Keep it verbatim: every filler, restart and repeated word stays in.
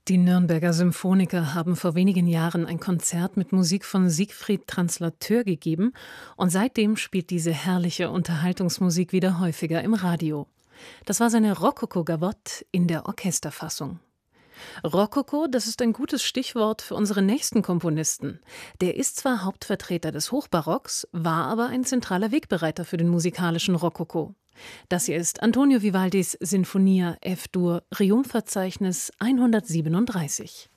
Die Nürnberger Symphoniker haben vor wenigen Jahren ein Konzert mit Musik von Siegfried Translateur gegeben und seitdem spielt diese herrliche Unterhaltungsmusik wieder häufiger im Radio. Das war seine Rokoko-Gavotte in der Orchesterfassung. Rokoko, das ist ein gutes Stichwort für unseren nächsten Komponisten. Der ist zwar Hauptvertreter des Hochbarocks, war aber ein zentraler Wegbereiter für den musikalischen Rokoko. Das hier ist Antonio Vivaldis Sinfonia F-Dur, Triumphverzeichnis hundertsiebenunddreißig.